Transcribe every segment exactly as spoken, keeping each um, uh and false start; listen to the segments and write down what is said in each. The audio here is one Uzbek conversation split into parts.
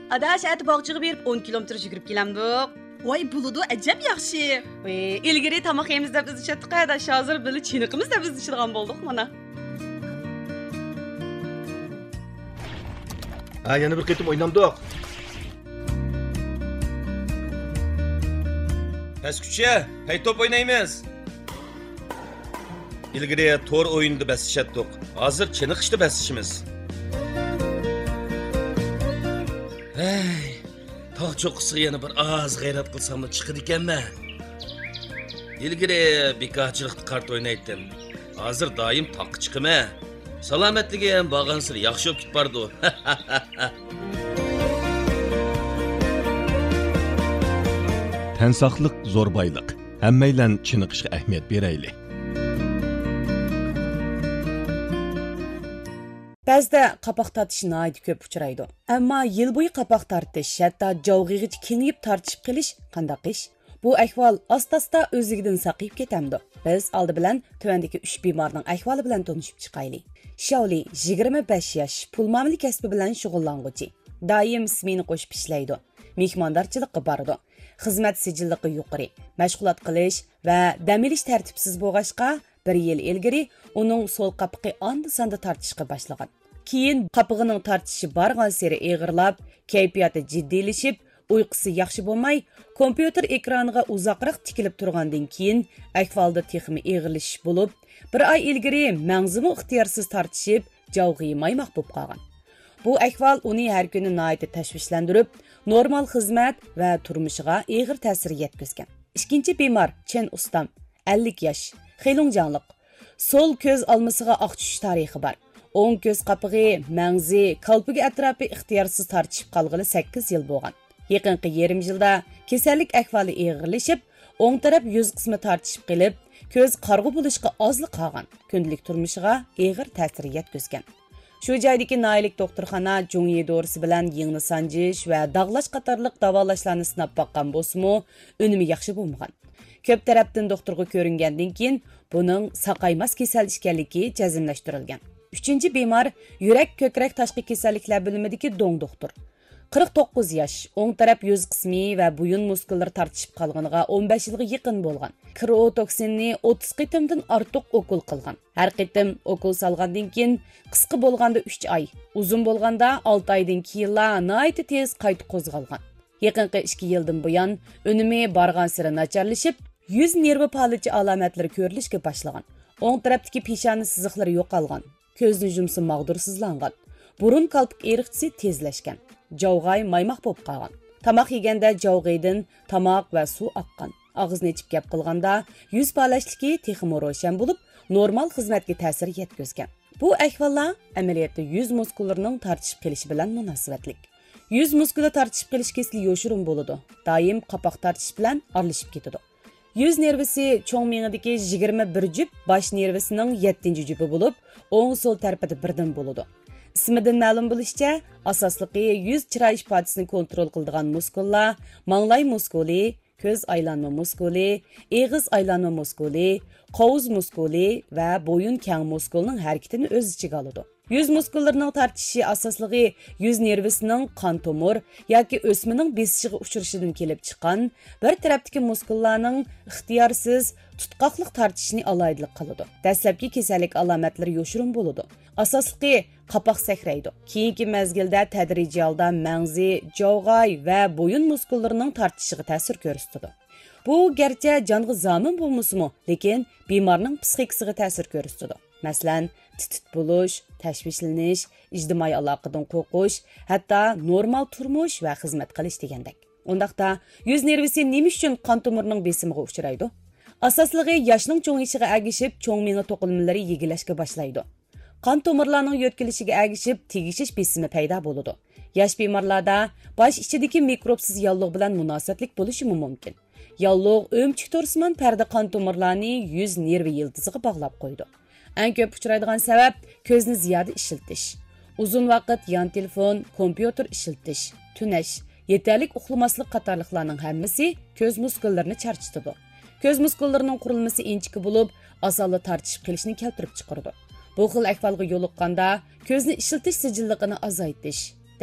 Adaş ati bog'chiga berib o'n kilometr yugurib kelamdik. Voy buludu ajab yaxshi. Ey, ilgari tomoq yemiz deb biz ichatdik, adaş hozir bili chiniqimiz deb biz ichadigan bo'ldik mana. Ha, yana bir qitim o'ynamdik. Pesküçe, hey top oynaymiz. İlgari tor o'yinda basishatdik. Hozir chiniqishda basishimiz. Hey, tog' cho'qqisiga yana bir oz g'ayrat qilsam chiqadi ekanman. İlgari bekorchilikda kart o'ynaydim. Hozir doim toqqa chiqaman. Salomatligi ham borgansir yaxshi bo'lib ketib bordi. Tensaqlıq zorbaylıq. Həmməylə çiniqişə əhmiyyət verəyli. Bəzdə qapaq tartish nihoyat ko'p uchraydi. Ammo yil bo'yi qapaq tartish, hatto javg'ig'ich kengayib tortishib qilish qandaq ish? Bu ahvol asta-asta o'zligidan saqayib ketamdi. Biz oldi bilan tuvandagi uch bemorning ahvoli bilan tanishib chiqaylik. Shaoli yigirma besh yosh, pul muomala kasbi bilan shug'ullanuvchi. Doim smeni qo'shib ishlaydi. Mehmondorchilikqa boradi. Xizmat sijilligi yuqori, mashg'ulot qilish va dam olish tartibsiz bo'lg'achqa bir yil ilgari uning so'l qapqi onda-sonda tortishga boshlagan. Keyin qapig'ining tortishi borgan sari eg'irlab, kayfiyati jiddiylashib, uyqusi yaxshi bo'lmay, kompyuter ekraniga uzoqroq tikilib turgandan keyin ahvolda texmi eg'irlashish bo'lib, bir oy ilgari mangzimi ixtiyorsiz tortishib, javg'i maymoq bo'lib qolgan. Bu ahvol uni har kuni nihoyat tashvishlantirib, normal xizmat va turmushiga og'ir ta'sir yetkazgan. Ikkinchi bemor Chen ustam, ellik yosh, xelungjanliq. Sol ko'z olmasiga oq tushish tarixi bor. O'ng ko'z qapig'i, mangzi, qalbiga atrofi ixtiyorsiz tortishib qolg'ili sakkiz yil bo'lgan. Yaqinqi yarim yilda kasallik ahvoli og'irlashib, o'ng taraf yuz qismi tortishib qilib, ko'z qarg'u bo'lishga ozli qolgan. Kundalik turmushiga og'ir ta'sir yetkazgan. Shu joydagi noylik doktorxona Jungyi dorisi bilan yengni sanjish va dog'lash qatorliq davolashlarni sinab boqqan bo'lsa-mu, unumi yaxshi bo'lmagan. Ko'p tarafdan doktorga ko'ringandan keyin buning saqaymas kasal ekanligi jazmlashtirilgan. uchinchi bemor yurak ko'krak tashqi kasalliklar bo'limidagi dong doktor. qirq to'qqiz yosh, o'ng taraf yuz qismi va bo'yin muskullari tortishib qolganiga o'n besh yilga yaqin bo'lgan. Kriotoksinni o'ttiz qitimdan ortiq okul qilgan. Har qitim okul salgandan keyin qisqa bo'lganda uch oy, uzun bo'lganda olti oydan keyin nihoyat tez qayta qo'zg'algan. Yaqinqi ikki yildan buyon unumi borgan sari nacharlashib, yuz nervi palichi alomatlari ko'rilishga boshlagan. O'ng tarafdagi peshona siziqlari yo'qolgan. Ko'zni yumsi mag'dursizlangan. Burun qalpiq eriqchisi tezlashgan. Javg'ay maymoq bo'lib qolgan. Tamoq yeganda javg'aydan tomoq va suv oqqan. Og'izni ichib gap qilganda yuz palashligi texmo ro'shan bo'lib, normal xizmatga ta'sir yetkazgan. Bu ahvollar amaliyotda yuz muskullarining tortishib qilishi bilan munosabatlik. Yuz muskuli tortishib qilish kesli yo'shirin bo'ladi. Doim qapoq tortish bilan aralashib ketadi. Yuz nervisi cho'ng miyadagi yigirma bir jup, bosh nervisining yettinchi jupi bo'lib, o'ng so'l tarafida birdan bo'ladi. Ismidan ma'lum bo'lishicha, asosligi yuz chiroy ifodasini kontrol qiladigan muskullar, manglay muskuli, ko'z aylanma muskuli, eg'iz aylanma muskuli, qovuz muskuli va bo'yin kang muskulining harakatini o'z ichiga oladi. Yuz muskullarining tortishi asosligi yuz nervisining qon tomir yoki o'smaning besishiga uchrashidan kelib chiqqan bir tarafdagi muskullarning ixtiyorsiz tutqoqliq tortishini alaydilik qiladi. Dastlabki kasallik alomatlari yo'shirin bo'ladi. Asosligi qapoq sakraydi. Keyingi mezgilda tadrijiy holda mangzi, javg'ay va bo'yin muskullarining tortishiga ta'sir ko'rsatadi. Bu garchi jonga zomin bo'lmasa-mu, lekin bemorning psixikasiga ta'sir ko'rsatadi. Masalan, titit bo'lish, tashvishlanish, ijtimoiy aloqadan qo'rqish, hatto normal turmush va xizmat qilish degandek. Undaqda yuz nervisi nima uchun qon tomirining besimiga uchraydi? Asosligi yoshning cho'ng'ishiga agishib, cho'ng miya to'qimalari yegilashga boshlaydi. Qon tomirlarining yo'tkilishiga agishib, tegishish besimi paydo bo'ladi. Yosh bemorlarda bosh ichidagi mikrobsiz yalloq bilan munosabatlik bo'lishi mumkin. Yalloq o'mchik to'rsimon parda qon tomirlarini yuz nervi yildiziga bog'lab qo'ydi. Eng ko'p uchraydigan sabab ko'zni ziyoda ishiltish. Uzun vaqt yon telefon, kompyuter ishiltish, tunash, yetarlik uxlamaslik qatorliqlarning hammasi ko'z muskullarini charchatadi. Ko'z muskullarining qurilmasi inchiki bo'lib, osonli tortishib qilishni keltirib chiqaradi. Bu xil ahvolga yo'liqqanda ko'zni ishiltish sijilligini azaytish,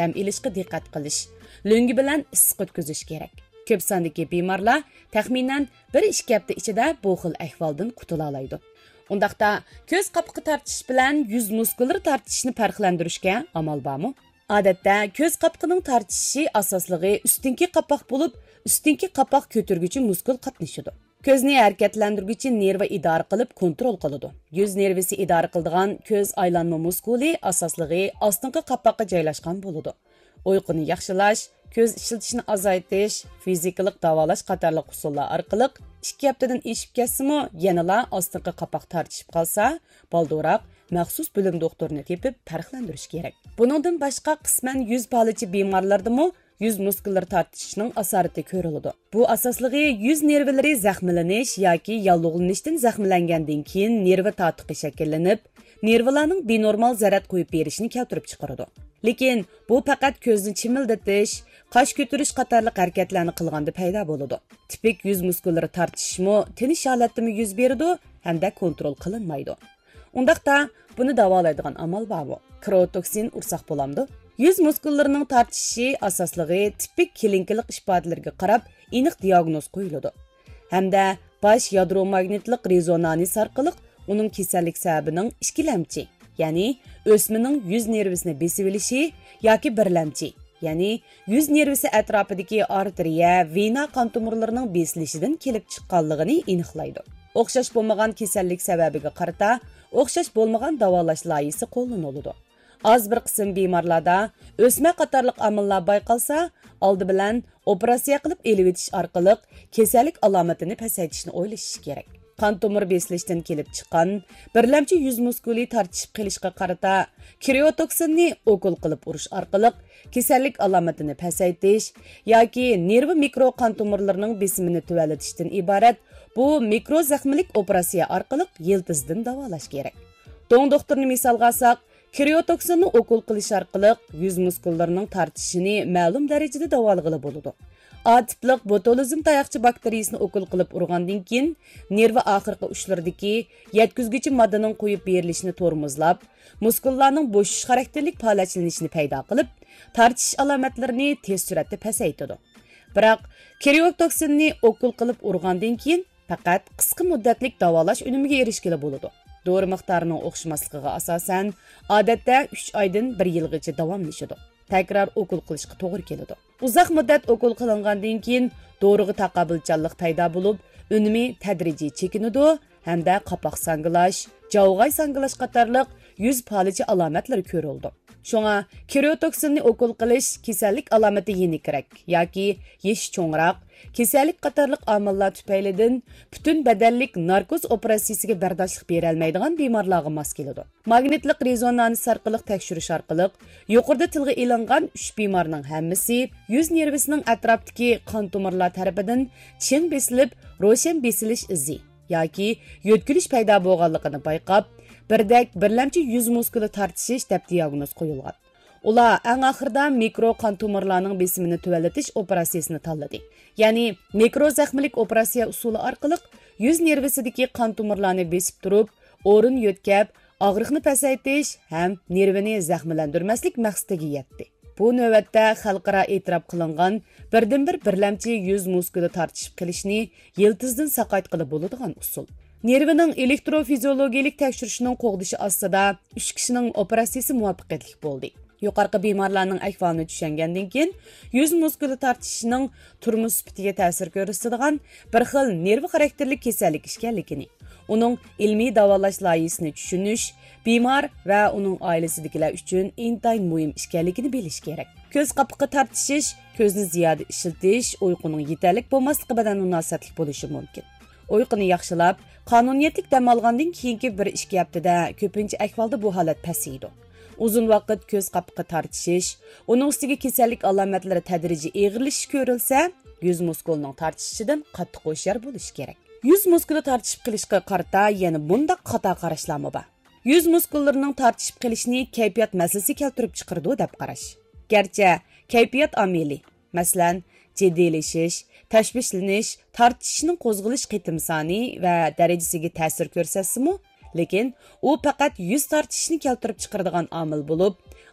dam ilishga diqqat qilish, lo'ngi bilan issiq o'tkazish kerak. Ko'p sondagi bemorlar taxminan bir ikki hafta ichida bu xil ahvoldan qutula oladi. Undaqda ko'z qapiqi tortish bilan yuz muskullari tortishni farqlantirishga amal bormi? Odatda ko'z qapiqining tortishishi asosligi ustinki qapoq bo'lib, ustinki qapoq ko'targuvchi muskul qatnashidir. Ko'zni harakatlantirguvchi nerva idora qilib kontrol qiladi. Yuz nervisi idora qiladigan ko'z aylanma muskuli asosligi ostinqi qapoqqa joylashgan bo'ladi. Uyquni yaxshilash, ko'z ishlatishni azaytish, fizikalik davolash qatorliq usullar orqali ikki haftadan eshib ketsimi, yanala ostinqi qapoq tortishib qolsa, balduroq maxsus bo'lim doktorini tepib farqlantirish kerak. Buningdan boshqa qisman yuz palichi bemorlardami yuz muskullari tortishining asorati ko'riladi. Bu asosligi yuz nervlari zaxmlanish yoki yallig'lanishdan zaxmlangandan keyin nerva tortiqi shakllanib, nervlarning benormal zarar qo'yib berishini keltirib chiqaradi. Lekin bu faqat ko'zni chimildatish, qosh ko'tarish qatorliq harakatlarni qilganda paydo bo'ladi. Tipik yuz muskullari tortishmi tinish holatida yuz beradi hamda kontrol qilinmaydi. Undaqda buni davolaydigan amal bormi? Kriotoksin ursak bo'lamdi. Yuz muskullarining tortishishi asosligi tipik klinikalik ifodalarga qarab aniq diagnoz qo'yiladi. Hamda bosh yadromagnitlik rezonans orqali uning kasallik sababining ikkilamchi, ya'ni o'smining yuz nervisini besib olishi yoki birlamchi, ya'ni yuz nervisi atrofidagi arteriya, vena qon tomirlarining besilishidan kelib chiqqanligini aniqlaydi. O'xshash bo'lmagan kasallik sababiga qarata o'xshash bo'lmagan davolash loyihasi qo'llaniladi. Az bir qism bemorlarda o'sma qatorliq omillar bayqalsa, oldi bilan operatsiya qilib elib o'tish orqali kasallik alomatini pasaytishni o'ylash kerak. Qon tomir besilishdan kelib chiqqan birlamchi yuz muskuli tortishib qilishga qarata kriotoksinni okul qilib urish orqali kasallik alomatini pasaytish yoki nervi mikro qon tomirlarining besimini tuvallatishdan iborat bu mikro zaxmlik operatsiya orqali yiltizdan davolash kerak. Do'ng doktorni misolga olsak, kriotoksinni okul qilish orqali yuz muskullarining tortishini ma'lum darajada davolag'ili bo'ladi. A tiplik botulizm tayoqcha bakteriyasini okul qilib urgandan keyin nerva oxirgi uchlaridagi yetkizguvchi moddaning qo'yib berilishini tormozlab, muskullarning bo'shish xarakterlik faoliyatlanishini paydo qilib, tortish alomatlarini tez suratda pasaytadi. Biroq kriotoksinni okul qilib urgandan keyin faqat qisqa muddatlik davolash unumiga erishgili bo'ladi. Dori miqdorining o'xshamasligiga asosan odatda uch oydan bir yilgacha davomlashadi. Takrar okul qilishga to'g'ri keladi. Uzoq muddat okul qilingandan keyin doriga taqobilchanlik paydo bo'lib, unumi tadrijiy chekinadi hamda qapoq sangilash, javg'ay sangilash qatorliq yuz palichi alomatlari ko'rildi. Shunga kriotoksinni okul qilish kasallik alomati yenikrak yoki yesh cho'ngroq, kasallik qatorliq omillar tufaylidan butun badanlik narkoz operatsiyasiga bardoshlik bera olmaydigan bemorlarga mos keladi. Magnitlik rezonans orqali tekshirish orqali yuqorida tilga ilingan uch bemorning hammasi yuz nervisining atrofidagi qon tomirlar tarafidan chin besilib, ro'shan besilish izi yoki yo'tkilish paydo bo'lganligini bayqab, birdak birlamchi yuz muskuli tortishish deb diagnoz qo'yilgan. Ular eng oxirida mikro qon tomirlarning besimini tuvallatish operatsiyasini tanladi. Ya'ni mikro zaxmlik operatsiya usuli orqali yuz nervisidagi qon tomirlarni besib turib, o'rin yo'tkab, og'riqni pasaytish ham nervini zaxmlantirmaslik maqsadiga yetdi. Bu navbatda xalqaro e'tirof qilingan birdan bir birlamchi yuz muskuli tortishib qilishni yiltizdan saqayt qilib bo'ladigan usul. Nervining elektrofiziologik tekshirishining qo'g'dishi ostida uch kishining operatsiyasi muvaffaqiyatli bo'ldi. Yuqorqi bemorlarning ahvolini tushungandan keyin yuz muskuli tortishining turmush sifatiga ta'sir ko'rsatadigan bir xil nerv xarakterli kasallik ekanligini, uning ilmiy davolash loyihasini tushunish, bemor va uning oilasidagilar uchun intayin muhim ekanligini bilish kerak. Ko'z qapiqi tortishish, ko'zni ziyoda ishlatish, uyquning yetarli bo'lmasligi bilan munosabatli bo'lishi mumkin. Uyquni yaxshilab, qonuniyatlik dam olgandan keyingi bir ikki haftada ko'pincha ahvolda bu holat pasaydi. Uzun vaqt ko'z qapiqi tortishish, uning ustiga kasallik alomatlari tadrijiy eg'irlashish ko'rilsa, yuz muskulining tortishidan qattiq hushyor bo'lish kerak. Yuz muskuli tortishib qilishga qarata yana bundaq xato qarashlarmi bor. Yuz muskullarining tortishib qilishni kayfiyat masalasi keltirib chiqardi deb qarash. Garchi kayfiyat omili, masalan, jiddiylashish, tashvishlanish, tortishning qo'zg'alish qitim soni va darajasiga ta'sir ko'rsatsa-mu, lekin u faqat yuz tortishni keltirib chiqaradigan omil bo'lib,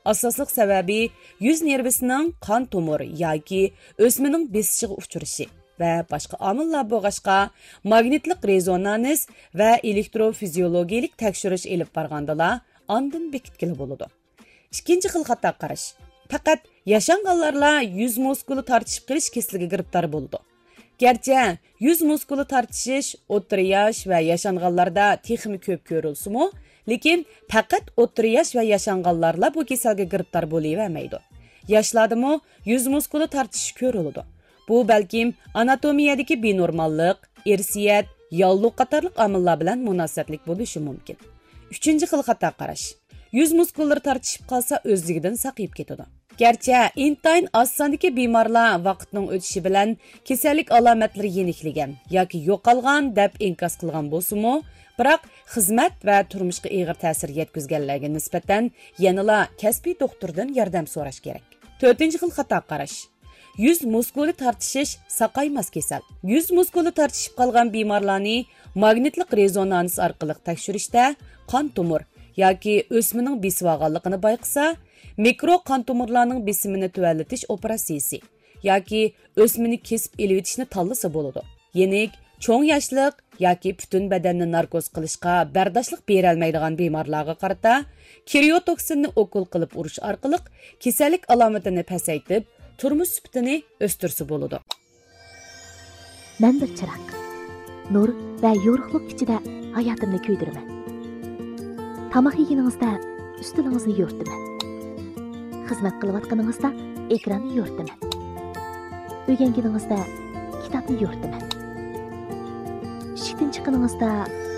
asosliq sababi yuz nervisining qon tomir yoki o'smaning besishiga uchrashi va boshqa omillar bo'lg'ashqa magnitlik rezonans va elektrofiziologik tekshirish elib borgandala ondan bekitkili bo'ladi. Ikkinchi xil xato qarash. Faqat yashanganlarla yuz muskuli tortishib qilish kasaliga giribtor bo'ladi. Gerçi yuz muskuli tortishish o'rta yosh va yashanganlarda texmi ko'p ko'rilsa-mu, lekin faqat o'rta yosh va yashanganlarla bu kasalga giribtor bo'lavermaydi. Yoshlardami yuz muskuli tortishish ko'riladi. Bu balkim anatomiyadagi benormallik, irsiyat, yolliq qatorliq omillar bilan munosabatlik bo'lishi mumkin. Uchinchi xil xato qarash. Yuz muskullari tortishib qolsa o'zligidan saqayib ketadi. Gerçi intayin az sondagi bemorlar vaqtning o'tishi bilan kasallik alomatlari yenikligan yoki yo'qolgan deb inkos qilgan bo'lsa-mu, biroq xizmat va turmushga og'ir ta'sir yetkazganlarga nisbatan yanala kasbiy doktordan yordam so'rash kerak. To'rtinchi xil xato qarash. Yuz muskuli tortishish saqaymas kasal. Yuz muskuli tortishib qolgan bemorlarni magnitlik rezonans orqali tekshirishda qon tomir yoki o'smaning besib bayqisa, mikro qon tomirlarning besimini tuvallatish operatsiyasi yoki o'smini kesib elitishni tanlasa bo'ladi. Yenik, cho'ng yoshliq yoki butun badanni narkoz qilishga bardoshlik bera olmaydigan bemorlarga qarata kiriotoksinni okul qilib urish orqali kasallik alomatini pasaytib, turmush sifatini o'stirsa bo'ladi. Men bir chiroq, nur va yorug'lik ichida hayotimni kuydiraman. Tamoq yeganingizda ustilingizni yo'rtaman. Xizmat qilayotganingizda ekranni yo'rtaman. O'rganganingizda kitobni yo'rtaman. Ishdan chiqqaningizda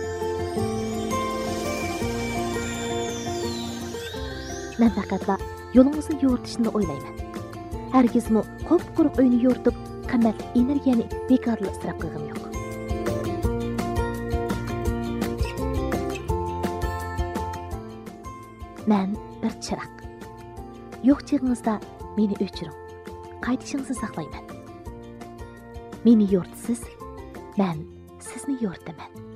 men faqatla yo'lingizni yo'rtishni o'ylayman. Hargizmi qop-quruq uyni yo'rtib, qimmatli energiyani bekorli isrof qilgim yo'q. Men bir chiroq. Yo'q chig'ingizda meni o'chiring. Qaytishingizni saqlayman. Meni yo'rtisiz, men sizni yo'rtaman.